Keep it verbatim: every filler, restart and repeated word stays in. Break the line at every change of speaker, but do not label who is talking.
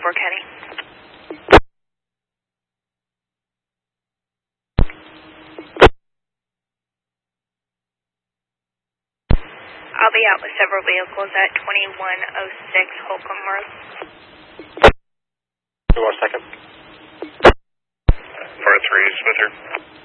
four Kenny. I'll be out with several vehicles at twenty-one oh six Holcomb Road.
Give me one second. four three, Smither.